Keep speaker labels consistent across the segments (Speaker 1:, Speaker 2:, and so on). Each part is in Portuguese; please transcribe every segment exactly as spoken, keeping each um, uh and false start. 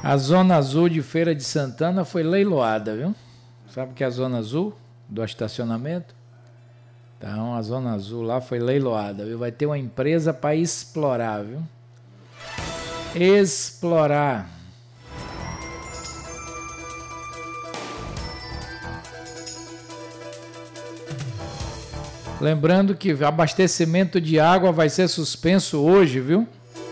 Speaker 1: A Zona Azul de Feira de Santana foi leiloada, viu? Sabe o que é a Zona Azul do estacionamento? Então, a Zona Azul lá foi leiloada, viu? Vai ter uma empresa para explorar, viu? Explorar. Lembrando que o abastecimento de água vai ser suspenso hoje, viu?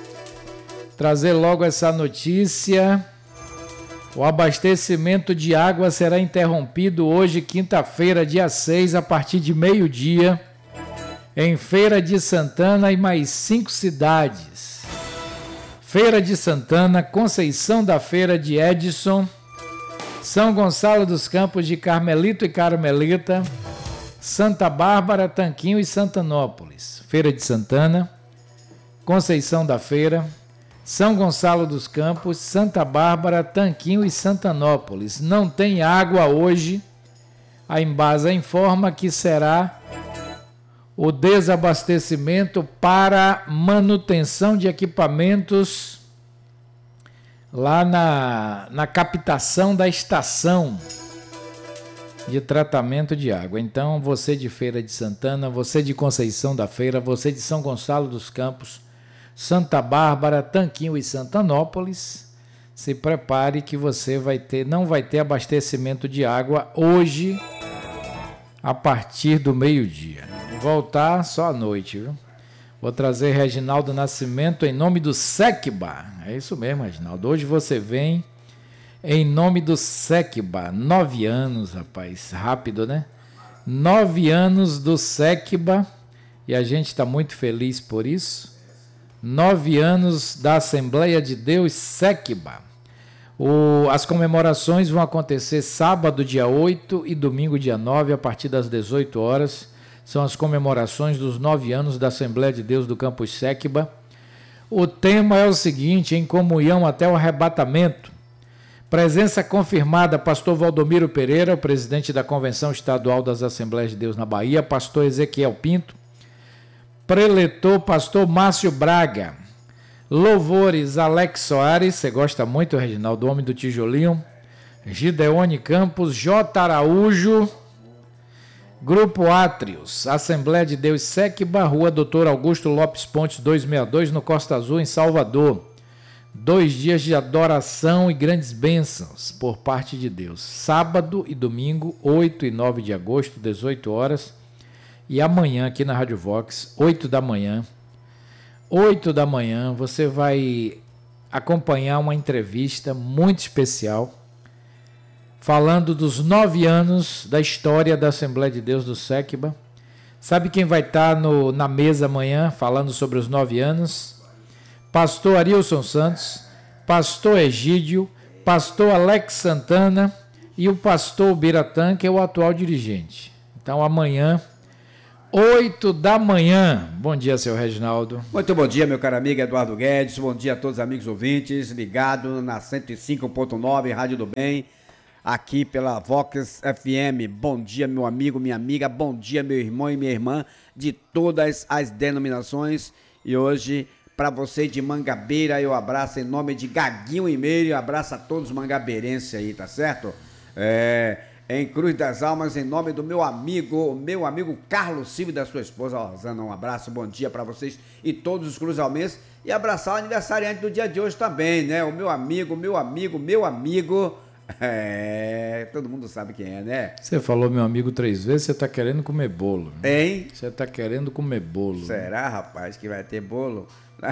Speaker 1: Trazer logo essa notícia. O abastecimento de água será interrompido hoje, quinta-feira, dia seis, a partir de meio-dia, em Feira de Santana e mais cinco cidades. Feira de Santana, Conceição da Feira de Edson, São Gonçalo dos Campos de Carmelito e Carmelita, Santa Bárbara, Tanquinho e Santanópolis. Feira de Santana, Conceição da Feira, São Gonçalo dos Campos, Santa Bárbara, Tanquinho e Santanópolis. Não tem água hoje. A Embasa informa que será o desabastecimento para manutenção de equipamentos lá na, na captação da estação de tratamento de água. Então, você de Feira de Santana, você de Conceição da Feira, você de São Gonçalo dos Campos, Santa Bárbara, Tanquinho e Santanópolis, se prepare que você vai ter, não vai ter abastecimento de água hoje a partir do meio-dia. Voltar só à noite, viu? Vou trazer Reginaldo Nascimento em nome do SECBA. É isso mesmo, Reginaldo. Hoje você vem em nome do SECBA. Nove anos, rapaz. Rápido, né? Nove anos do SECBA. E a gente está muito feliz por isso. Nove anos da Assembleia de Deus SECBA. O, as comemorações vão acontecer sábado, dia oito, e domingo, dia nove, a partir das dezoito horas. São as comemorações dos nove anos da Assembleia de Deus do Campus SECBA. O tema é o seguinte: em comunhão até o arrebatamento. Presença confirmada, pastor Valdomiro Pereira, o presidente da Convenção Estadual das Assembleias de Deus na Bahia, pastor Ezequiel Pinto, preletor, pastor Márcio Braga, louvores, Alex Soares, você gosta muito, Reginaldo, homem do tijolinho, Gideone Campos, J. Araújo, Grupo Átrios, Assembleia de Deus SECBA, Rua doutor Augusto Lopes Pontes, duzentos e sessenta e dois, no Costa Azul, em Salvador. Dois dias de adoração e grandes bênçãos por parte de Deus. Sábado e domingo, oito e nove de agosto, dezoito horas. E amanhã, aqui na Rádio Vox, oito da manhã. oito da manhã, você vai acompanhar uma entrevista muito especial, falando dos nove anos da história da Assembleia de Deus do SECBA. Sabe quem vai estar no, na mesa amanhã, falando sobre os nove anos? Pastor Arilson Santos, pastor Egídio, pastor Alex Santana e o pastor Biratã, que é o atual dirigente. Então, amanhã, oito da manhã. Bom dia, seu Reginaldo.
Speaker 2: Muito bom dia, meu caro amigo Eduardo Guedes. Bom dia a todos os amigos ouvintes, ligado na cento e cinco ponto nove, Rádio do Bem, aqui pela Vox F M. Bom dia, meu amigo, minha amiga. Bom dia, meu irmão e minha irmã de todas as denominações. E hoje, para você de Mangabeira, eu abraço em nome de Gaguinho e Meire, eu abraço a todos os mangabeirenses aí, tá certo? É, em Cruz das Almas, em nome do meu amigo, meu amigo Carlos Silva e da sua esposa Rosana, um abraço, bom dia para vocês e todos os cruzalmenses, e abraçar o aniversariante do dia de hoje também, né? O meu amigo, meu amigo, meu amigo, é, todo mundo sabe quem é, né?
Speaker 1: Você falou meu amigo três vezes, você tá querendo comer bolo.
Speaker 2: Hein?
Speaker 1: Você tá querendo comer bolo.
Speaker 2: Será, rapaz, que vai ter bolo?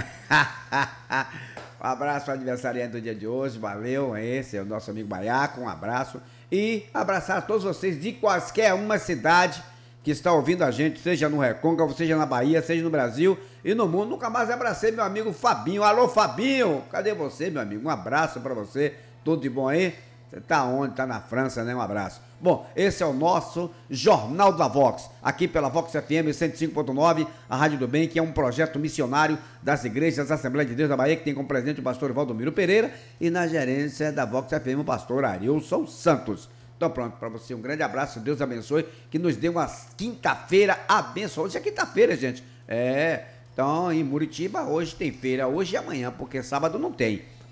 Speaker 2: Um abraço para o aniversariante do dia de hoje, valeu, esse é o nosso amigo Baiaco, um abraço, e abraçar a todos vocês de qualquer uma cidade que está ouvindo a gente, seja no Recôncavo, seja na Bahia, seja no Brasil e no mundo. Nunca mais abracei meu amigo Fabinho. Alô, Fabinho, cadê você, meu amigo? Um abraço para você, tudo de bom aí? Você tá onde? Tá na França, né? Um abraço. Bom, esse é o nosso Jornal da Vox, aqui pela Vox F M cento e cinco ponto nove, a Rádio do Bem, que é um projeto missionário das igrejas da Assembleia de Deus da Bahia, que tem como presidente o pastor Valdomiro Pereira e na gerência da Vox F M o pastor Arilson Santos. Então pronto, para você um grande abraço, Deus abençoe, que nos dê uma quinta-feira abençoada. Hoje é quinta-feira, gente. É, então em Muritiba hoje tem feira, hoje e amanhã, porque sábado não tem.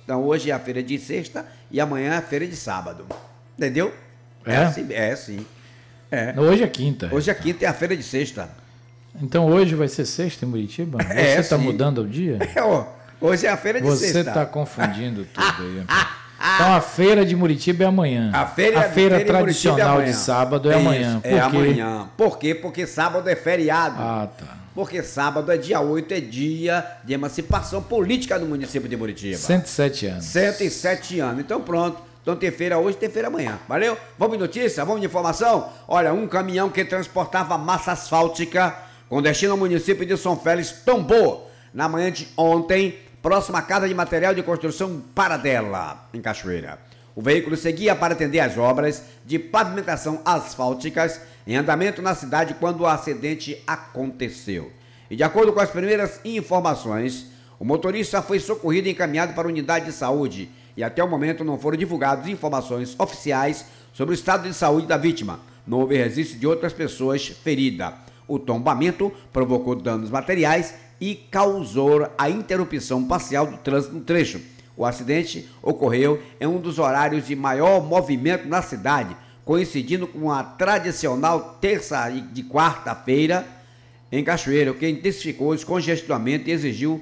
Speaker 2: Então hoje é a feira de sexta e amanhã é a feira de sábado. Entendeu?
Speaker 1: É?
Speaker 2: É, assim, é sim. É.
Speaker 1: Hoje é quinta.
Speaker 2: Hoje é quinta e a feira de sexta.
Speaker 1: Então hoje vai ser sexta em Muritiba? Você
Speaker 2: É,
Speaker 1: está
Speaker 2: sim.
Speaker 1: mudando o dia?
Speaker 2: É, ó, hoje é a feira de
Speaker 1: Você
Speaker 2: sexta.
Speaker 1: está confundindo tudo aí. Então a feira de Muritiba é amanhã.
Speaker 2: A feira,
Speaker 1: a feira
Speaker 2: feira de
Speaker 1: tradicional
Speaker 2: Muritiba é amanhã.
Speaker 1: de sábado é
Speaker 2: Isso,
Speaker 1: amanhã. Por
Speaker 2: é
Speaker 1: quê?
Speaker 2: amanhã. Por quê? Porque sábado é feriado.
Speaker 1: Ah, tá.
Speaker 2: Porque sábado é dia oito, é dia de emancipação política no município de Muritiba.
Speaker 1: cento e sete anos.
Speaker 2: cento e sete anos. Então pronto. Então tem feira hoje, tem feira amanhã. Valeu? Vamos de notícia? Vamos de informação? Olha, um caminhão que transportava massa asfáltica com destino ao município de São Félix tombou na manhã de ontem, próxima à casa de material de construção Paradela, em Cachoeira. O veículo seguia para atender as obras de pavimentação asfálticas em andamento na cidade quando o acidente aconteceu. E de acordo com as primeiras informações, o motorista foi socorrido e encaminhado para a unidade de saúde e até o momento não foram divulgadas informações oficiais sobre o estado de saúde da vítima. Não houve registro de outras pessoas feridas. O tombamento provocou danos materiais e causou a interrupção parcial do trânsito no trecho. O acidente ocorreu em um dos horários de maior movimento na cidade, coincidindo com a tradicional terça e de quarta-feira em Cachoeira, o que intensificou o congestionamento e exigiu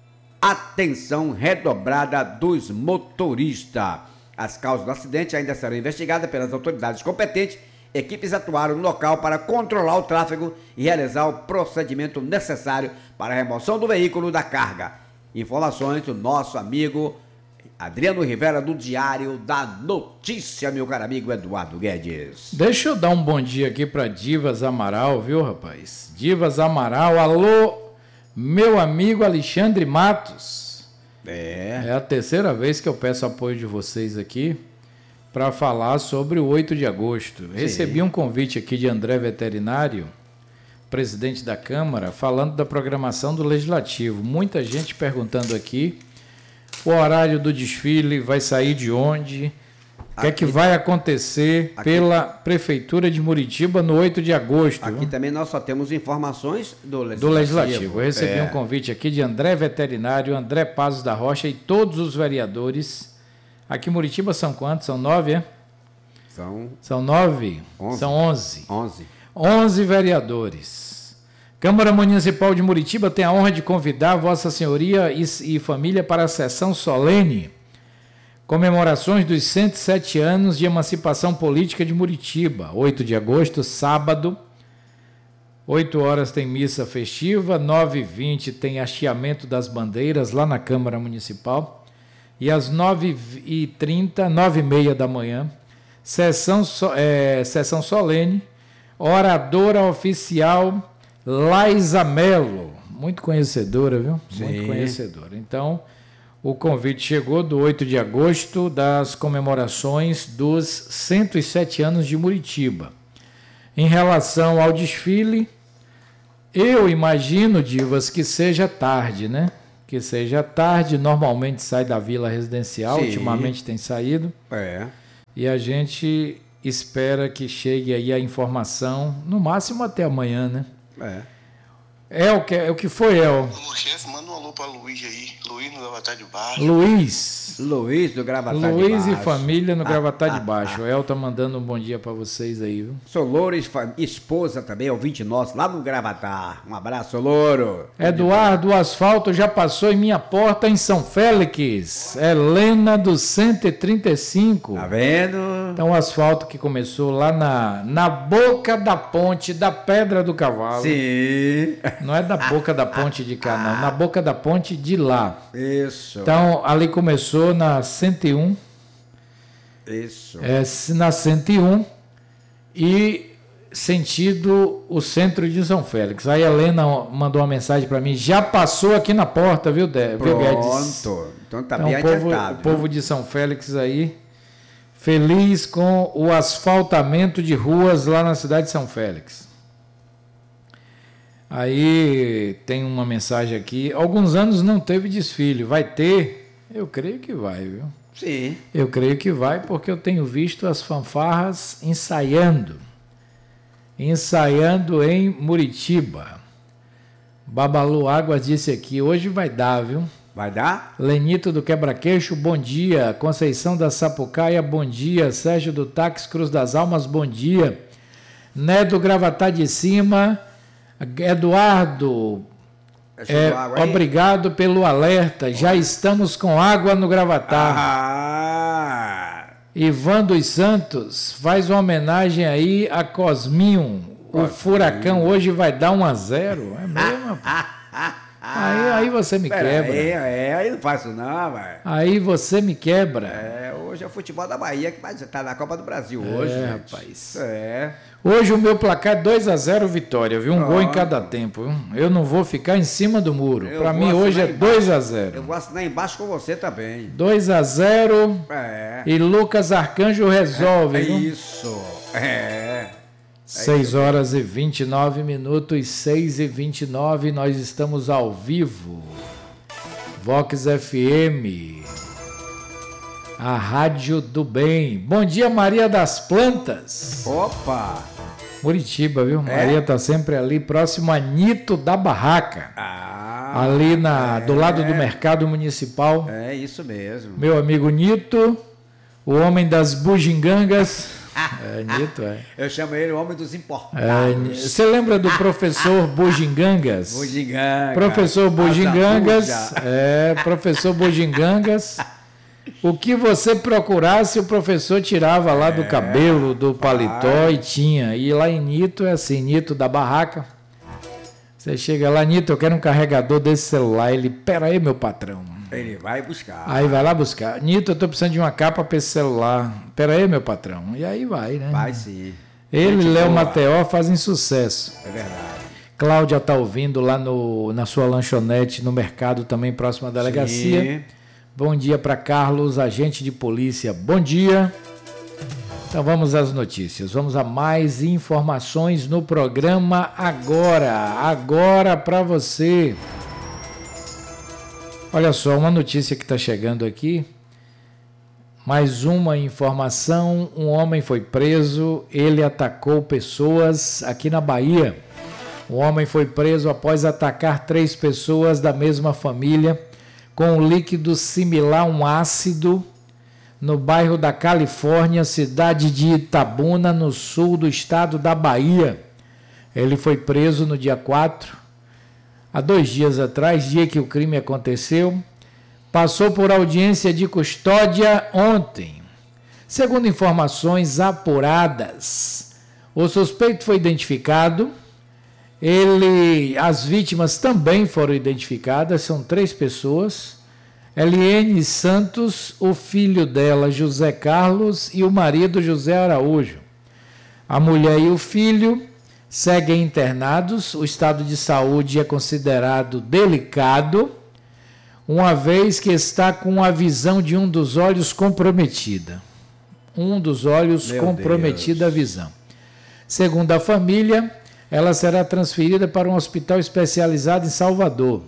Speaker 2: atenção redobrada dos motoristas. As causas do acidente ainda serão investigadas pelas autoridades competentes. Equipes atuaram no local para controlar o tráfego e realizar o procedimento necessário para a remoção do veículo da carga. Informações do nosso amigo Adriano Rivera, do Diário da Notícia, meu caro amigo Eduardo Guedes.
Speaker 1: Deixa eu dar um bom dia aqui para Divas Amaral, viu, rapaz? Divas Amaral, alô, meu amigo Alexandre Matos.
Speaker 2: É.
Speaker 1: É a terceira vez que eu peço apoio de vocês aqui para falar sobre o oito de agosto. Sim. Recebi um convite aqui de André Veterinário, presidente da Câmara, falando da programação do Legislativo. Muita gente perguntando aqui o horário do desfile, vai sair de onde, o que é que vai acontecer aqui, pela Prefeitura de Muritiba no oito de agosto.
Speaker 2: Aqui viu? Também nós só temos informações do Legislativo.
Speaker 1: Do Legislativo. Eu recebi é. um convite aqui de André Veterinário, André Pazos da Rocha e todos os vereadores. Aqui em Muritiba são quantos? São nove, é?
Speaker 2: São...
Speaker 1: São nove?
Speaker 2: Onze.
Speaker 1: São onze.
Speaker 2: Onze.
Speaker 1: Onze vereadores. Câmara Municipal de Muritiba tem a honra de convidar Vossa Senhoria e, e família para a sessão solene. Comemorações dos cento e sete anos de emancipação política de Muritiba. oito de agosto, sábado. oito horas tem missa festiva. nove e vinte tem hasteamento das bandeiras lá na Câmara Municipal. E às nove e trinta, nove e meia da manhã, sessão, é, sessão solene, oradora oficial Laisa Mello, muito conhecedora, viu?
Speaker 2: Sim.
Speaker 1: Muito conhecedora. Então, o convite chegou do oito de agosto, das comemorações dos cento e sete anos de Muritiba. Em relação ao desfile, eu imagino, Divas, que seja tarde, né? Que seja tarde, normalmente sai da Vila Residencial,
Speaker 2: Sim.
Speaker 1: ultimamente tem saído.
Speaker 2: É.
Speaker 1: E a gente espera que chegue aí a informação, no máximo até amanhã, né?
Speaker 2: É.
Speaker 1: É o que, é o que foi, El?
Speaker 3: Ô, chefe, manda um alô pra Luiz aí. Luiz no Gravatar de Baixo.
Speaker 1: Luiz.
Speaker 2: Luiz do Gravatar de Baixo.
Speaker 1: Luiz e família no
Speaker 2: Ah,
Speaker 1: Gravatar
Speaker 2: ah,
Speaker 1: de Baixo.
Speaker 2: ah.
Speaker 1: O El tá mandando um bom dia pra vocês aí, viu?
Speaker 2: Sou Louro, esposa também, ouvinte nosso, lá no Gravatar. Um abraço, Louro.
Speaker 1: Eduardo, o asfalto já passou em minha porta em São Félix. Helena do cento e trinta e cinco.
Speaker 2: Tá vendo?
Speaker 1: Então o asfalto que começou lá na, na boca da ponte da Pedra do Cavalo.
Speaker 2: Sim.
Speaker 1: Não é da boca da ponte de cá, não. Na boca da ponte de lá.
Speaker 2: Isso.
Speaker 1: Então, ali começou na cento e um.
Speaker 2: Isso.
Speaker 1: É, na cento e um e sentido o centro de São Félix. Aí a Helena mandou uma mensagem para mim, já passou aqui na porta, viu, De, viu Guedes?
Speaker 2: Pronto. Então tá
Speaker 1: Então,
Speaker 2: bem
Speaker 1: o povo,
Speaker 2: adiantado.
Speaker 1: o povo de São Félix aí, feliz com o asfaltamento de ruas lá na cidade de São Félix. Aí tem uma mensagem aqui, alguns anos não teve desfile, vai ter? Eu creio que vai, viu?
Speaker 2: Sim.
Speaker 1: Eu creio que vai, porque eu tenho visto as fanfarras ensaiando. Ensaiando em Muritiba. Babalu Águas disse aqui, hoje vai dar, viu?
Speaker 2: Vai dar?
Speaker 1: Lenito do Quebra-Queixo, bom dia. Conceição da Sapucaia, bom dia. Sérgio do Táxi Cruz das Almas, bom dia. Né do Gravatá de Cima, Eduardo, é, obrigado pelo alerta. Já estamos com água no Gravatá.
Speaker 2: Ah.
Speaker 1: Ivan dos Santos faz uma homenagem aí a Cosminho. O furacão hoje vai dar um a zero. É mesmo? Aí, aí você me
Speaker 2: Pera
Speaker 1: quebra.
Speaker 2: Aí, é, aí não faço não, velho.
Speaker 1: Aí você me quebra.
Speaker 2: É, hoje é o futebol da Bahia que vai estar na Copa do Brasil hoje,
Speaker 1: É,
Speaker 2: gente.
Speaker 1: rapaz.
Speaker 2: É.
Speaker 1: Hoje o meu placar é dois a zero vitória, viu? Um
Speaker 2: Pronto.
Speaker 1: gol em cada tempo, viu? Eu não vou ficar em cima do muro.
Speaker 2: Eu
Speaker 1: Para
Speaker 2: vou
Speaker 1: mim hoje é
Speaker 2: assinar
Speaker 1: dois a
Speaker 2: Eu
Speaker 1: zero.
Speaker 2: vou assinar embaixo com você também.
Speaker 1: dois a zero
Speaker 2: É.
Speaker 1: e Lucas Arcanjo resolve,
Speaker 2: É
Speaker 1: viu?
Speaker 2: isso. É.
Speaker 1: seis horas e vinte e nove minutos, seis e vinte e nove, nós estamos ao vivo. Vox F M, a Rádio do Bem. Bom dia, Maria das Plantas.
Speaker 2: Opa!
Speaker 1: Muritiba, viu?
Speaker 2: É?
Speaker 1: Maria tá sempre ali, próximo a Nito da Barraca.
Speaker 2: Ah,
Speaker 1: ali na,
Speaker 2: é.
Speaker 1: do lado do Mercado Municipal.
Speaker 2: É isso mesmo.
Speaker 1: Meu amigo Nito, o homem das bugigangas. É, Nito, é.
Speaker 2: Eu chamo ele o homem dos
Speaker 1: É,
Speaker 2: importados.
Speaker 1: você lembra do professor Bugigangas?
Speaker 2: Bugiganga.
Speaker 1: Professor Bugigangas.
Speaker 2: Azabuja.
Speaker 1: É, professor Bugigangas. O que você procurasse, o professor tirava lá do cabelo, do paletó e tinha. E lá em Nito é assim, Nito da Barraca. Você chega lá, Nito, eu quero um carregador desse celular. Ele, pera aí, meu patrão.
Speaker 2: Ele vai buscar.
Speaker 1: Aí vai lá buscar. Nito, eu tô precisando de uma capa para esse celular. Pera aí, meu patrão. E aí vai, né?
Speaker 2: Vai sim.
Speaker 1: Ele e
Speaker 2: Gente
Speaker 1: Léo
Speaker 2: boa.
Speaker 1: Mateó fazem sucesso.
Speaker 2: É verdade.
Speaker 1: Cláudia tá ouvindo lá no, na sua lanchonete, no mercado também, próximo à delegacia.
Speaker 2: Sim.
Speaker 1: Bom dia para Carlos, agente de polícia. Bom dia. Então vamos às notícias. Vamos a mais informações no programa agora. Agora para você. Olha só, uma notícia que está chegando aqui. Mais uma informação. Um homem foi preso. Ele atacou pessoas aqui na Bahia. O homem foi preso após atacar três pessoas da mesma família com um líquido similar a um ácido no bairro da Califórnia, cidade de Itabuna, no sul do estado da Bahia. Ele foi preso no dia quatro, há dois dias atrás, dia que o crime aconteceu. Passou por audiência de custódia ontem. Segundo informações apuradas, o suspeito foi identificado. Ele, as vítimas também foram identificadas, são três pessoas. Eliene Santos, o filho dela, José Carlos, e o marido, José Araújo. A mulher e o filho seguem internados. O estado de saúde é considerado delicado, uma vez que está com a visão de um dos olhos comprometida. Um dos olhos
Speaker 2: Meu
Speaker 1: comprometida
Speaker 2: Deus.
Speaker 1: a visão. Segundo a família, ela será transferida para um hospital especializado em Salvador.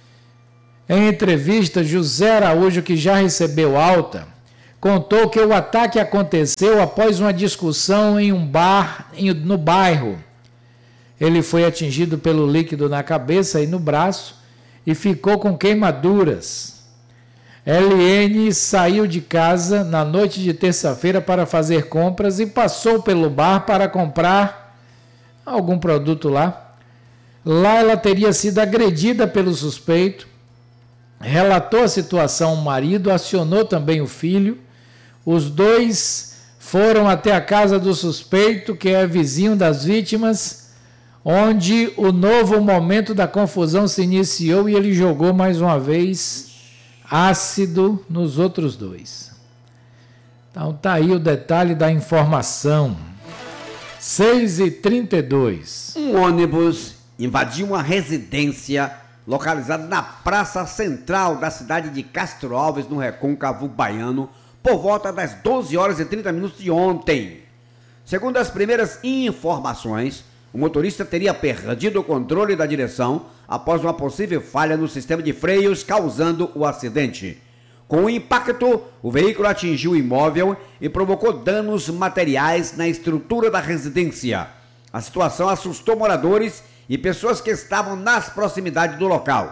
Speaker 1: Em entrevista, José Araújo, que já recebeu alta, contou que o ataque aconteceu após uma discussão em um bar em, no bairro. Ele foi atingido pelo líquido na cabeça e no braço e ficou com queimaduras. Eliene saiu de casa na noite de terça-feira para fazer compras e passou pelo bar para comprar algum produto lá. Lá ela teria sido agredida pelo suspeito. Relatou a situação ao marido, acionou também o filho. Os dois foram até a casa do suspeito, que é vizinho das vítimas, onde o novo momento da confusão se iniciou e ele jogou mais uma vez ácido nos outros dois. Então tá aí o detalhe da informação. seis e trinta e dois.
Speaker 2: Um ônibus invadiu uma residência localizada na praça central da cidade de Castro Alves, no Recôncavo Baiano, por volta das doze horas e trinta minutos de ontem. Segundo as primeiras informações, o motorista teria perdido o controle da direção após uma possível falha no sistema de freios, causando o acidente. Com o impacto, o veículo atingiu o imóvel e provocou danos materiais na estrutura da residência. A situação assustou moradores e pessoas que estavam nas proximidades do local.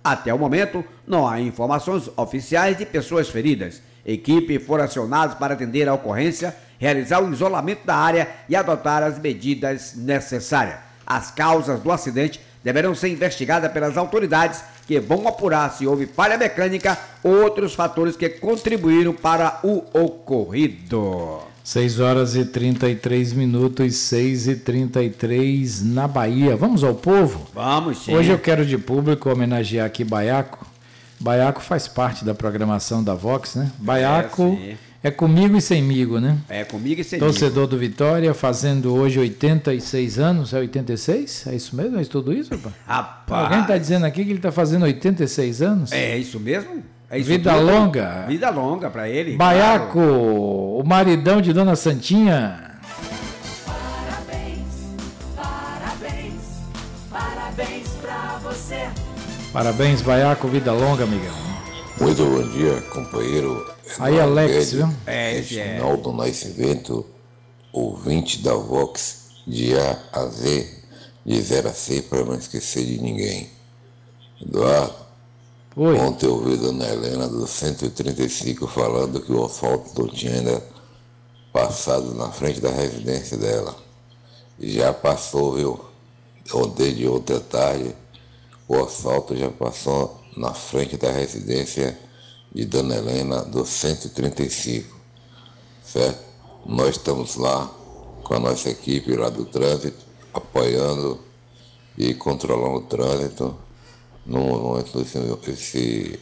Speaker 2: Até o momento, não há informações oficiais de pessoas feridas. Equipe foram acionados para atender a ocorrência, realizar o isolamento da área e adotar as medidas necessárias. As causas do acidente deverão ser investigadas pelas autoridades, que vão apurar se houve falha mecânica ou outros fatores que contribuíram para o ocorrido.
Speaker 1: seis horas e trinta e três minutos, seis e trinta e três na Bahia. Vamos ao povo?
Speaker 2: Vamos, sim.
Speaker 1: Hoje eu quero de público homenagear aqui Baiaco. Baiaco faz parte da programação da Vox, né? Baiaco é, é comigo e semigo, né?
Speaker 2: É comigo e semigo.
Speaker 1: Torcedor do Vitória, fazendo hoje oitenta e seis anos. É oitenta e seis? É isso mesmo? É tudo isso, rapaz?
Speaker 2: Rapaz.
Speaker 1: Alguém está dizendo aqui que ele está fazendo oitenta e seis anos?
Speaker 2: É isso mesmo? É isso
Speaker 1: Vida
Speaker 2: tudo?
Speaker 1: longa.
Speaker 2: Vida longa para ele.
Speaker 1: Baiaco,
Speaker 2: claro.
Speaker 1: O maridão de Dona Santinha.
Speaker 4: Parabéns, parabéns, parabéns pra você.
Speaker 1: Parabéns, Baiaco, vida longa, amigão.
Speaker 5: Muito bom dia, companheiro.
Speaker 1: Aí, Alex, viu?
Speaker 2: É, esse é.
Speaker 5: Reginaldo Nascimento, ouvinte da Vox, de A a Z, de zero a C, para não esquecer de ninguém. Eduardo,
Speaker 1: Oi.
Speaker 5: ontem eu ouvi a Dona Helena do cento e trinta e cinco falando que o asfalto não tinha ainda passado na frente da residência dela. Já passou, viu? Ontem de outra tarde, o asfalto já passou na frente da residência de Dona Helena do cento e trinta e cinco, certo? Nós estamos lá com a nossa equipe lá do trânsito, apoiando e controlando o trânsito no momento esse,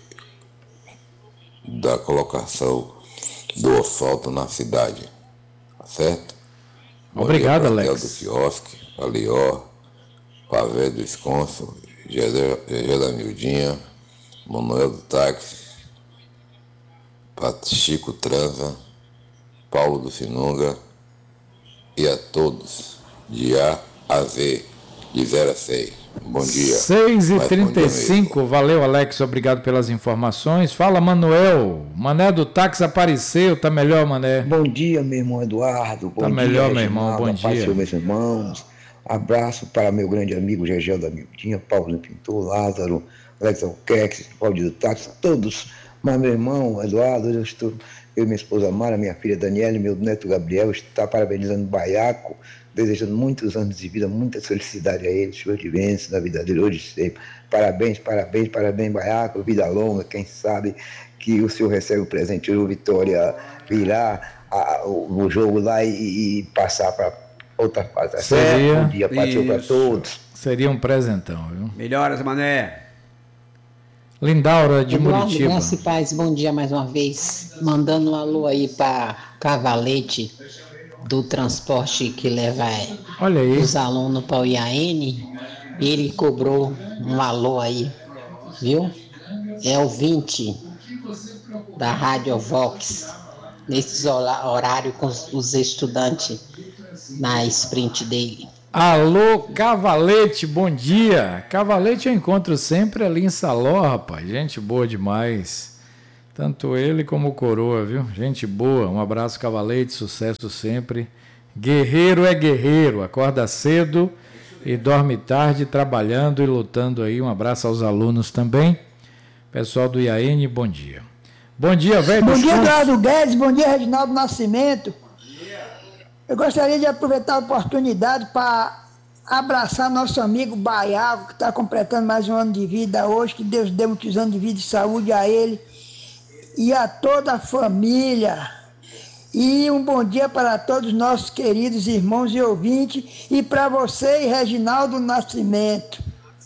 Speaker 5: da colocação do asfalto na cidade, certo?
Speaker 1: Obrigado,
Speaker 5: Alex.
Speaker 1: Alex.
Speaker 5: Do quiosque, Alió, Pavé do Esconso, Gegé da Mildinha, Manuel do Táxi, Chico Transa, Paulo do Finunga e a todos, de A a Z, de zero a seis. Bom dia.
Speaker 1: seis e trinta e cinco, valeu, Alex, obrigado pelas informações. Fala, Manuel. Mané do táxi apareceu, tá melhor, Mané?
Speaker 6: Bom dia, meu irmão Eduardo. Bom
Speaker 1: tá
Speaker 6: dia,
Speaker 1: melhor,
Speaker 6: Reginaldo,
Speaker 1: meu irmão, bom
Speaker 6: paz
Speaker 1: dia.
Speaker 6: Senhor, meus irmãos. Abraço para meu grande amigo Gegé da Mildinha, Paulo Pintor, Lázaro, Alex Alquex, Paulo do Táxi, todos. Mas, meu irmão Eduardo, eu estou, eu e minha esposa Mara, minha filha Daniela e meu neto Gabriel, está parabenizando o Baiaco, desejando muitos anos de vida, muita felicidade a ele, Senhor de bênção na vida dele hoje e sempre. Parabéns, parabéns, parabéns, Baiaco, vida longa, quem sabe que o senhor recebe o presente, o Vitória virar a, o, o jogo lá e, e passar para outra fase.
Speaker 1: Seria,
Speaker 6: bom dia para todos.
Speaker 1: Seria um presentão, viu?
Speaker 2: Melhoras, Mané.
Speaker 1: Lindaura de
Speaker 7: Eduardo,
Speaker 1: Muritiba.
Speaker 7: Graça e Paz, bom dia mais uma vez. Mandando um alô aí para Cavalete, do transporte que leva
Speaker 1: Olha aí.
Speaker 7: os alunos para o I A N. Ele cobrou um alô aí, viu? É o vinte da Rádio Vox, nesses horários com os estudantes na sprint dele.
Speaker 1: Alô, Cavalete, bom dia. Cavalete eu encontro sempre ali em Saló, rapaz. Gente boa demais. Tanto ele como o Coroa, viu? Gente boa. Um abraço, Cavalete, sucesso sempre. Guerreiro é guerreiro, acorda cedo e dorme tarde, trabalhando e lutando aí. Um abraço aos alunos também. Pessoal do I A N, bom dia. Bom dia, velho.
Speaker 8: Bom dia, Eduardo Guedes. Bom dia, Reginaldo Nascimento. Eu gostaria de aproveitar a oportunidade para abraçar nosso amigo Baiaco, que está completando mais um ano de vida hoje. Que Deus dê muitos anos de vida e saúde a ele e a toda a família. E um bom dia para todos os nossos queridos irmãos e ouvintes. E para você, Reginaldo Nascimento.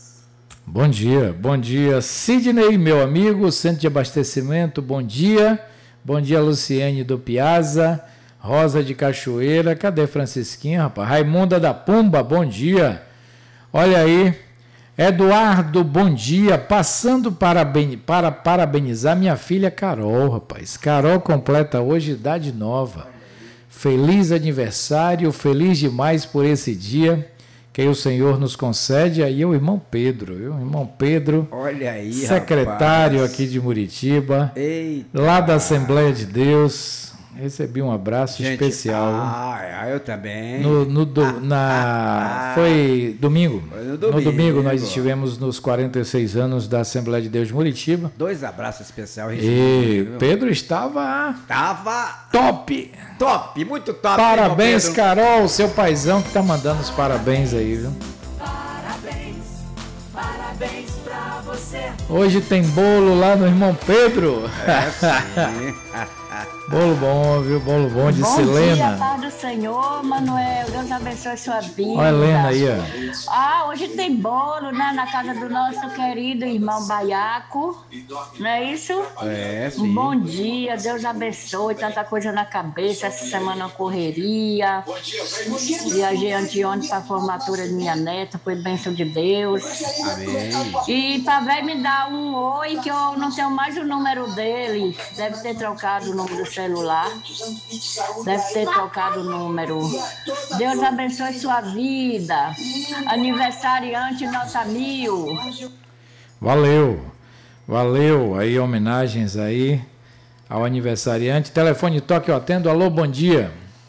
Speaker 1: Bom dia, bom dia. Sidney, meu amigo, Centro de Abastecimento, bom dia. Bom dia, Luciene do Piazza. Rosa de Cachoeira, cadê Francisquinha, rapaz? Raimunda da Pumba, bom dia. Olha aí, Eduardo, bom dia. Passando para, para parabenizar minha filha Carol, rapaz. Carol completa hoje idade nova. Feliz aniversário, feliz demais por esse dia que o Senhor nos concede. Aí o irmão Pedro, viu? Irmão Pedro,
Speaker 2: olha aí,
Speaker 1: secretário
Speaker 2: rapaz.
Speaker 1: aqui de Muritiba,
Speaker 2: Eita.
Speaker 1: lá da Assembleia de Deus. Recebi um abraço
Speaker 2: Gente,
Speaker 1: especial.
Speaker 2: Ah, eu também.
Speaker 1: No, no do,
Speaker 2: Ah,
Speaker 1: na,
Speaker 2: ah,
Speaker 1: foi domingo.
Speaker 2: Foi no
Speaker 1: No
Speaker 2: domingo.
Speaker 1: domingo nós estivemos nos quarenta e seis anos da Assembleia de Deus de Muritiba.
Speaker 2: Dois abraços especiais.
Speaker 1: E Pedro estava
Speaker 2: Tava
Speaker 1: top.
Speaker 2: top, muito top.
Speaker 1: Parabéns,
Speaker 2: Pedro.
Speaker 1: Carol, seu paizão que tá mandando os parabéns aí, viu?
Speaker 4: Parabéns, parabéns pra você.
Speaker 1: Hoje tem bolo lá no irmão Pedro.
Speaker 2: É, sim.
Speaker 1: Bolo bom, viu? Bolo bom de
Speaker 9: Bom
Speaker 1: Silena.
Speaker 9: dia, paz do Senhor, Manuel. Deus abençoe sua vida.
Speaker 1: Olha a Helena aí, ó.
Speaker 9: Ah, hoje tem bolo, né? Na casa do nosso querido irmão Baiaco. Não é isso?
Speaker 2: É,
Speaker 9: Um
Speaker 2: sim.
Speaker 9: bom dia, Deus abençoe. Tanta coisa na cabeça, essa semana correria. Viajei anteontem para a formatura de minha neta, foi bênção de Deus.
Speaker 2: Amém.
Speaker 9: E para ver me dar um oi, que eu não tenho mais o número dele. Deve ter trocado o número do celular. Deve ter trocado o número. Deus abençoe sua vida. Aniversariante nota mil.
Speaker 1: Valeu. Valeu. Aí, homenagens aí ao aniversariante. Telefone toque, eu atendo. Alô, bom dia.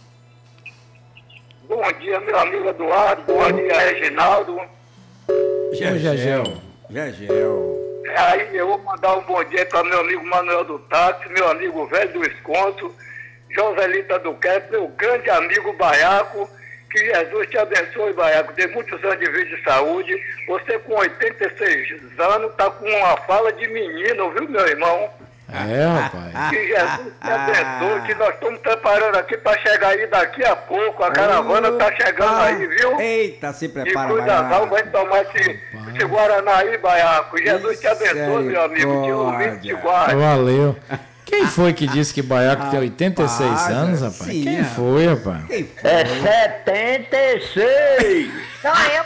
Speaker 10: Bom dia, meu amigo Eduardo. Bom dia, Reginaldo.
Speaker 1: Gegel.
Speaker 2: Gegel.
Speaker 10: Aí eu vou mandar um bom dia para meu amigo Manuel do Táxi, meu amigo Velho do Esconso, Joselita do Queto, meu grande amigo Baiaco. Que Jesus te abençoe, Baiaco. Dê muitos anos de vida e saúde. Você com oitenta e seis anos tá com uma fala de menino, viu, meu irmão?
Speaker 1: É, rapaz.
Speaker 10: Que Jesus te abençoe, que nós estamos preparando aqui para chegar aí daqui a pouco. A caravana tá chegando aí, viu?
Speaker 2: Eita, se
Speaker 10: E
Speaker 2: prepara,
Speaker 10: cuida não,
Speaker 2: Baiaco.
Speaker 10: vai tomar esse, esse Guaraná aí, Baiaco. Jesus te abençoe, meu amigo. Te ouvi, te guarde.
Speaker 1: Valeu. Quem foi que disse que Baiaco tem oitenta e seis
Speaker 2: Rapaz,
Speaker 1: anos, rapaz?
Speaker 2: sim,
Speaker 1: Quem
Speaker 2: rapaz.
Speaker 1: foi, rapaz?
Speaker 2: Quem foi?
Speaker 7: É setenta e seis.
Speaker 9: Só eu.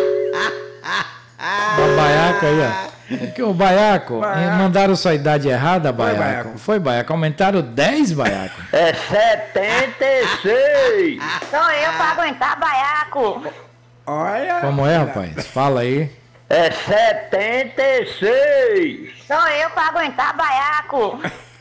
Speaker 1: O Baiaco aí, ó. Que o Baiaco,
Speaker 2: Baiaco.
Speaker 1: mandaram sua idade errada, Baiaco.
Speaker 2: Baiaco.
Speaker 1: Foi, Baiaco. Aumentaram dez, Baiaco.
Speaker 7: É setenta e seis.
Speaker 9: Só eu para aguentar Baiaco.
Speaker 2: Olha.
Speaker 1: Como é, rapaz? Fala aí.
Speaker 7: É setenta e seis.
Speaker 9: Só eu para aguentar Baiaco.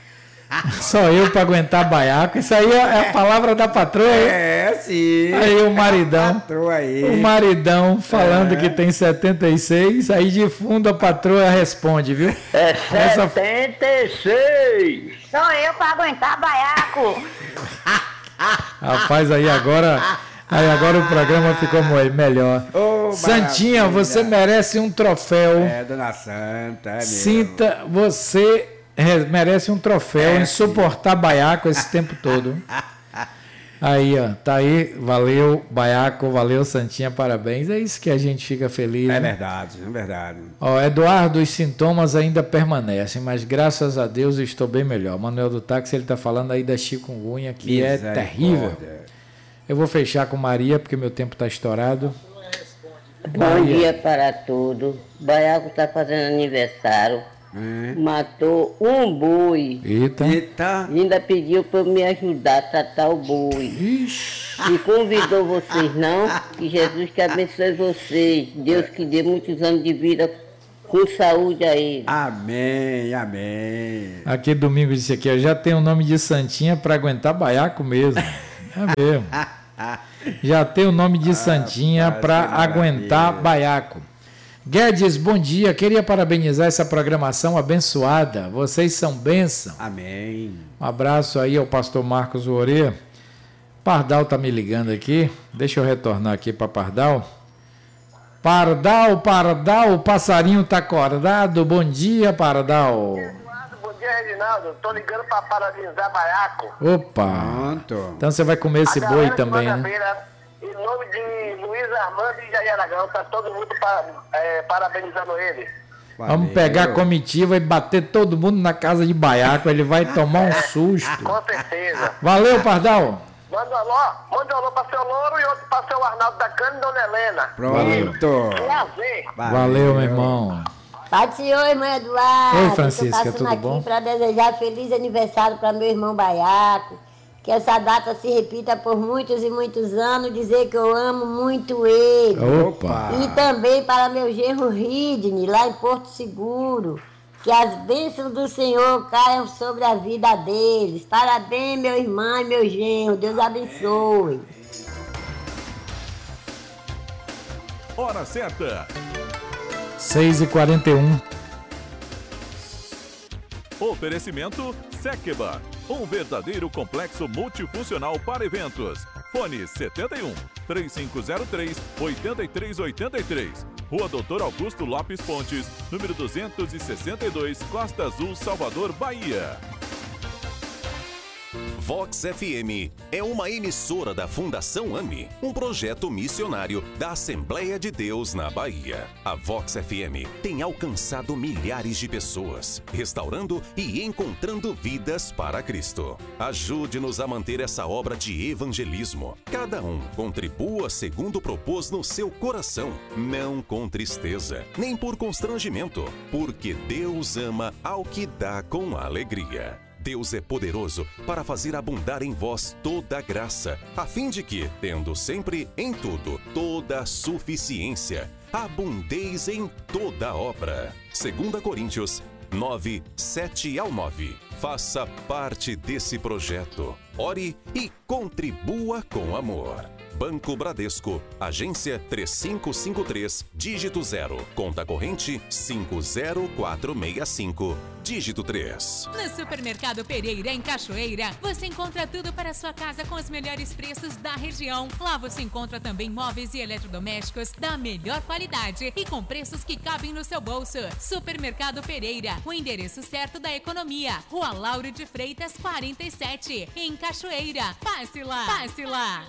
Speaker 1: Só eu pra aguentar Baiaco. Isso aí é a palavra da patroa. hein?
Speaker 2: É, sim.
Speaker 1: Aí o maridão.
Speaker 2: Patroa aí.
Speaker 1: O maridão falando
Speaker 2: É.
Speaker 1: que tem setenta e seis. Aí de fundo a patroa responde, viu?
Speaker 7: É
Speaker 1: Essa-
Speaker 7: setenta e seis.
Speaker 9: Só eu para aguentar Baiaco.
Speaker 1: Rapaz, aí agora. Aí agora o programa ficou mo- melhor.
Speaker 2: Ô,
Speaker 1: Santinha,
Speaker 2: maravilha.
Speaker 1: você merece um troféu.
Speaker 2: É, Dona Santa, é mesmo.
Speaker 1: Sinta, você re- merece um troféu
Speaker 2: É,
Speaker 1: em suportar Baiaco esse tempo todo. Aí, ó, tá aí, valeu Baiaco, valeu Santinha, parabéns. É isso que a gente fica feliz.
Speaker 2: É
Speaker 1: né?
Speaker 2: verdade, é verdade.
Speaker 1: Ó, Eduardo, os sintomas ainda permanecem, mas graças a Deus eu estou bem melhor. O Manuel do Táxi, ele tá falando aí da chikungunya, que é
Speaker 2: Misericórdia.
Speaker 1: terrível. Eu vou fechar com Maria, porque meu tempo tá estourado.
Speaker 7: Bom
Speaker 1: Maria.
Speaker 7: dia para todos. Baiaco está fazendo aniversário.
Speaker 2: É.
Speaker 7: Matou um boi.
Speaker 1: Eita.
Speaker 2: Eita.
Speaker 7: E ainda pediu para eu me ajudar a tratar o boi.
Speaker 1: Ixi.
Speaker 7: E convidou vocês não. Que Jesus que abençoe vocês. Deus que dê muitos anos de vida com saúde a ele.
Speaker 2: Amém, amém.
Speaker 1: Aqui domingo disse aqui, ó, já tem o nome de Santinha para aguentar Baiaco mesmo. É mesmo. Já tem o nome de Santinha
Speaker 2: rapaz,
Speaker 1: para
Speaker 2: que maravilha.
Speaker 1: aguentar Baiaco. Guedes, bom dia. Queria parabenizar essa programação abençoada. Vocês são bênção.
Speaker 2: Amém.
Speaker 1: Um abraço aí ao pastor Marcos Oreia. Pardal tá me ligando aqui. Deixa eu retornar aqui para Pardal. Pardal, Pardal, o passarinho tá acordado. Bom dia, Pardal.
Speaker 10: Bom dia, Reginaldo. Tô ligando para parabenizar Baiaco.
Speaker 1: Opa.
Speaker 2: Pronto.
Speaker 1: Então você vai comer esse
Speaker 10: A
Speaker 1: boi
Speaker 10: galera de
Speaker 1: também, né?
Speaker 10: Mangabeira, em nome de Luiz Armando e Jair Aragão, tá todo mundo pa- é, parabenizando ele.
Speaker 1: Vamos
Speaker 2: Valeu.
Speaker 1: pegar a comitiva e bater todo mundo na casa de Baiaco. Ele vai tomar um susto.
Speaker 10: Com certeza.
Speaker 1: Valeu, Pardal.
Speaker 10: Manda um alô, manda um alô para seu Louro e outro para seu Arnaldo da Cana e Dona Helena.
Speaker 2: Pronto.
Speaker 10: Prazer.
Speaker 1: Valeu, meu irmão.
Speaker 11: Pai do Senhor, irmã Eduardo.
Speaker 1: Oi, Francisca,
Speaker 11: Tô passando
Speaker 1: tudo
Speaker 11: aqui
Speaker 1: bom?
Speaker 11: para desejar feliz aniversário para meu irmão Baiaco. Que essa data se repita por muitos e muitos anos. Dizer que eu amo muito ele.
Speaker 1: Opa.
Speaker 11: E também para meu genro Ridney, lá em Porto Seguro. Que as bênçãos do Senhor caiam sobre a vida deles. Parabéns, meu irmão e meu genro. Deus abençoe.
Speaker 12: Hora certa.
Speaker 1: seis e quarenta e um.
Speaker 12: Oferecimento Sekeba, um verdadeiro complexo multifuncional para eventos. Fone setenta e um, três cinco zero três, oito três oito três. Rua Doutor Augusto Lopes Pontes, número duzentos e sessenta e dois, Costa Azul, Salvador, Bahia.
Speaker 13: Vox F M é uma emissora da Fundação AMI, um projeto missionário da Assembleia de Deus na Bahia. A Vox F M tem alcançado milhares de pessoas, restaurando e encontrando vidas para Cristo. Ajude-nos a manter essa obra de evangelismo. Cada um contribua segundo propôs no seu coração, não com tristeza, nem por constrangimento, porque Deus ama ao que dá com alegria. Deus é poderoso para fazer abundar em vós toda a graça, a fim de que, tendo sempre em tudo toda a suficiência, abundeis em toda obra. Segunda Coríntios nove, sete ao nove. Faça parte desse projeto. Ore e contribua com amor. Banco Bradesco, agência três cinco cinco três, dígito zero, conta corrente cinco zero quatro seis cinco, dígito três.
Speaker 14: No Supermercado Pereira, em Cachoeira, você encontra tudo para a sua casa com os melhores preços da região. Lá você encontra também móveis e eletrodomésticos da melhor qualidade e com preços que cabem no seu bolso. Supermercado Pereira, o endereço certo da economia. Rua Lauro de Freitas, quarenta e sete, em Cachoeira. Passe lá! Passe lá!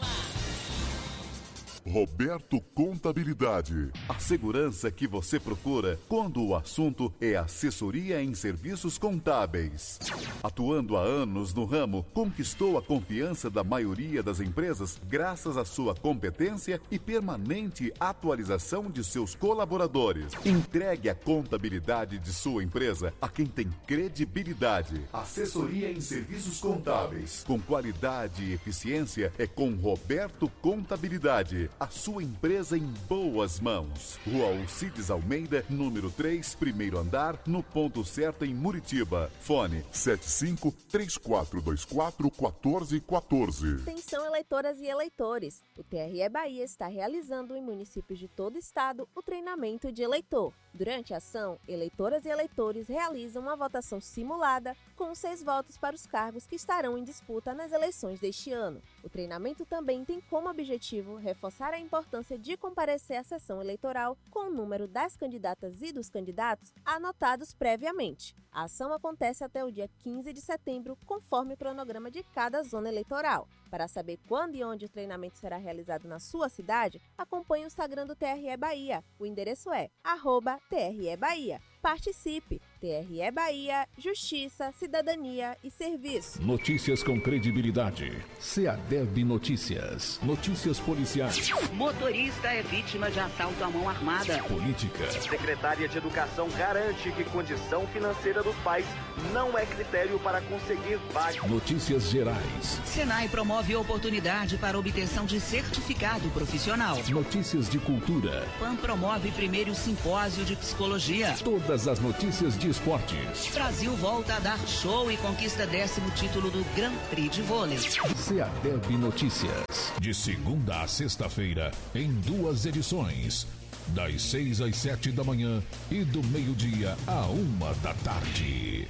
Speaker 12: Roberto Contabilidade. A segurança que você procura quando o assunto é assessoria em serviços contábeis. Atuando há anos no ramo, conquistou a confiança da maioria das empresas graças à sua competência e permanente atualização de seus colaboradores. Entregue a contabilidade de sua empresa a quem tem credibilidade. Assessoria em serviços contábeis. Com qualidade e eficiência é com Roberto Contabilidade. A sua empresa em boas mãos. Rua Alcides Almeida, número três, primeiro andar, no ponto certo em Muritiba. Fone sete cinco, três quatro dois quatro, um quatro um quatro.
Speaker 15: Atenção, eleitoras e eleitores. O T R E Bahia está realizando em municípios de todo o estado o treinamento de eleitor. Durante a ação, eleitoras e eleitores realizam uma votação simulada com seis votos para os cargos que estarão em disputa nas eleições deste ano. O treinamento também tem como objetivo reforçar a importância de comparecer à sessão eleitoral com o número das candidatas e dos candidatos anotados previamente. A ação acontece até o dia quinze de setembro, conforme o cronograma de cada zona eleitoral. Para saber quando e onde o treinamento será realizado na sua cidade, acompanhe o Instagram do T R E Bahia. O endereço é arroba T R E Bahia. Participe! T R E Bahia, Justiça, Cidadania e Serviço.
Speaker 12: Notícias com credibilidade. Seadeb Notícias. Notícias policiais.
Speaker 16: Motorista é vítima de assalto à mão armada.
Speaker 12: Política.
Speaker 17: Secretária de Educação garante que condição financeira dos pais não é critério para conseguir vaga.
Speaker 12: Notícias gerais.
Speaker 16: Senai promove oportunidade para obtenção de certificado profissional.
Speaker 12: Notícias de cultura.
Speaker 16: P A N promove primeiro simpósio de psicologia.
Speaker 12: Todas as notícias de esportes.
Speaker 16: Brasil volta a dar show e conquista décimo título do Grand Prix de vôlei.
Speaker 12: Seadeb Notícias. De segunda a sexta-feira, em duas edições. Das seis às sete da manhã e do meio-dia à uma da tarde.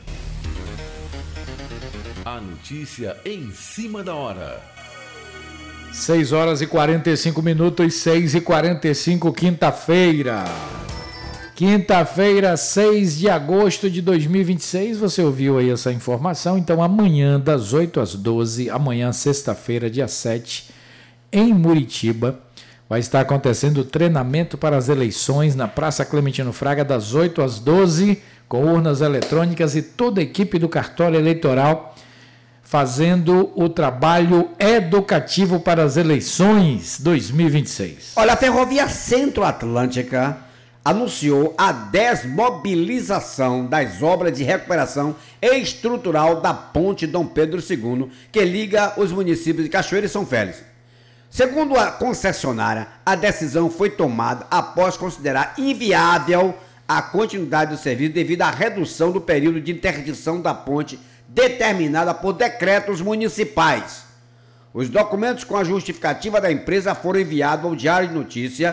Speaker 12: A notícia em cima da hora.
Speaker 1: seis horas e quarenta e cinco minutos, seis e quarenta e cinco, quinta-feira. Quinta-feira, seis de agosto de dois mil e vinte e seis, você ouviu aí essa informação, então amanhã das oito às doze, amanhã sexta-feira, dia sete, em Muritiba, vai estar acontecendo o treinamento para as eleições na Praça Clementino Fraga, das oito às doze, com urnas eletrônicas e toda a equipe do cartório eleitoral fazendo o trabalho educativo para as eleições dois mil e vinte e seis.
Speaker 2: Olha, a Ferrovia Centro-Atlântica anunciou a desmobilização das obras de recuperação estrutural da Ponte Dom Pedro segundo, que liga os municípios de Cachoeira e São Félix. Segundo a concessionária, a decisão foi tomada após considerar inviável a continuidade do serviço devido à redução do período de interdição da ponte determinada por decretos municipais. Os documentos com a justificativa da empresa foram enviados ao Diário de Notícia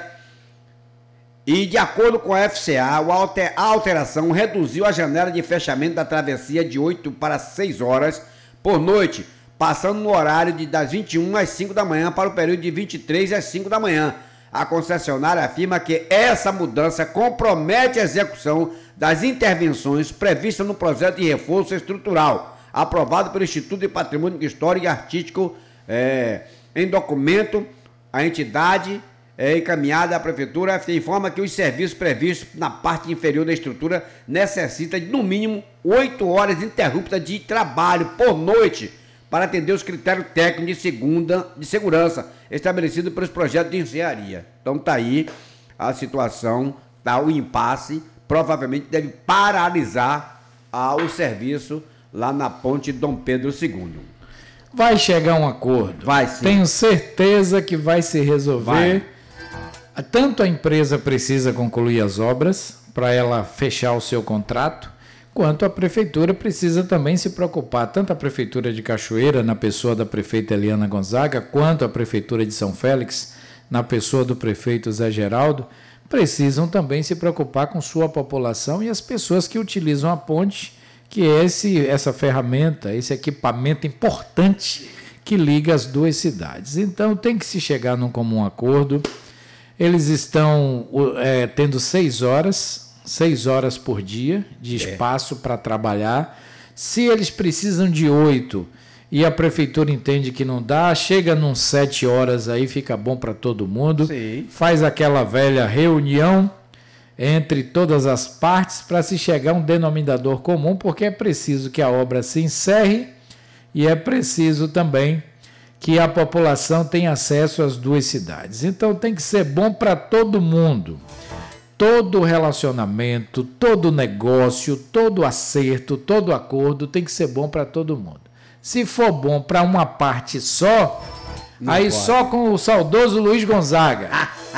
Speaker 2: e, de acordo com a F C A, a alteração reduziu a janela de fechamento da travessia de oito para seis horas por noite, passando no horário de, das vinte e uma às cinco da manhã para o período de vinte e três às cinco da manhã. A concessionária afirma que essa mudança compromete a execução das intervenções previstas no projeto de reforço estrutural, aprovado pelo Instituto de Patrimônio Histórico e Artístico. É, em documento, a entidade é, encaminhada à Prefeitura informa que os serviços previstos na parte inferior da estrutura necessitam de, no mínimo, oito horas ininterruptas de trabalho por noite para atender os critérios técnicos de, segunda, de segurança estabelecidos pelos projetos de engenharia. Então está aí a situação, tá, o impasse, provavelmente deve paralisar ah, o serviço lá na ponte Dom Pedro segundo.
Speaker 1: Vai chegar um acordo.
Speaker 2: Vai sim.
Speaker 1: Tenho certeza que vai se resolver.
Speaker 2: Vai.
Speaker 1: Tanto a empresa precisa concluir as obras para ela fechar o seu contrato, quanto a prefeitura precisa também se preocupar, tanto a prefeitura de Cachoeira, na pessoa da prefeita Eliana Gonzaga, quanto a prefeitura de São Félix, na pessoa do prefeito Zé Geraldo, precisam também se preocupar com sua população e as pessoas que utilizam a ponte, que é esse, essa ferramenta, esse equipamento importante que liga as duas cidades. Então tem que se chegar num comum acordo. Eles estão é, tendo seis horas, seis horas por dia de espaço é. para trabalhar. Se eles precisam de oito e a prefeitura entende que não dá, chega num sete horas aí, fica bom para todo mundo.
Speaker 2: Sim.
Speaker 1: Faz aquela velha reunião entre todas as partes para se chegar a um denominador comum, porque é preciso que a obra se encerre e é preciso também que a população tenha acesso às duas cidades. Então tem que ser bom para todo mundo. Todo relacionamento, todo negócio, todo acerto, todo acordo tem que ser bom para todo mundo. Se for bom para uma parte só, não aí pode. Só com o saudoso Luiz Gonzaga.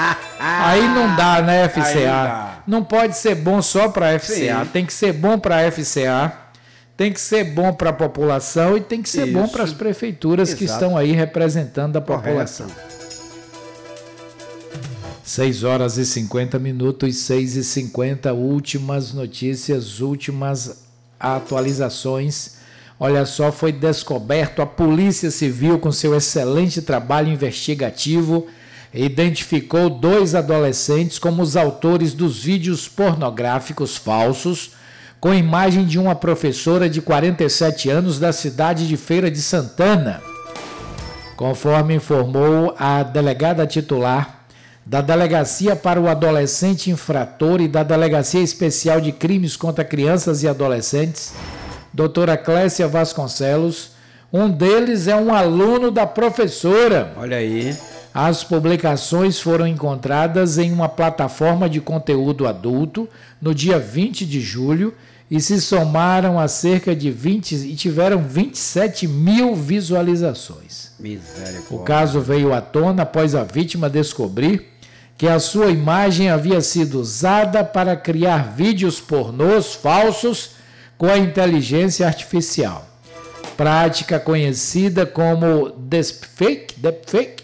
Speaker 1: Aí não dá, né, F C A? Não. não pode ser bom só para a F C A. Sim. Tem que ser bom para a F C A, tem que ser bom para a população e tem que ser Isso. bom para as prefeituras Exato. que estão aí representando a população. Correto. seis horas e cinquenta minutos, seis e cinquenta, últimas notícias, últimas atualizações. Olha só, foi descoberto, a Polícia Civil, com seu excelente trabalho investigativo, identificou dois adolescentes como os autores dos vídeos pornográficos falsos, com imagem de uma professora de quarenta e sete anos da cidade de Feira de Santana. Conforme informou a delegada titular da Delegacia para o Adolescente Infrator e da Delegacia Especial de Crimes contra Crianças e Adolescentes, doutora Clécia Vasconcelos, um deles é um aluno da professora.
Speaker 2: Olha aí.
Speaker 1: As publicações foram encontradas em uma plataforma de conteúdo adulto no dia vinte de julho e se somaram a cerca de vinte e tiveram vinte e sete mil visualizações.
Speaker 2: Misericórdia.
Speaker 1: O caso veio à tona após a vítima descobrir que a sua imagem havia sido usada para criar vídeos pornôs falsos com a inteligência artificial. Prática conhecida como deepfake, deepfake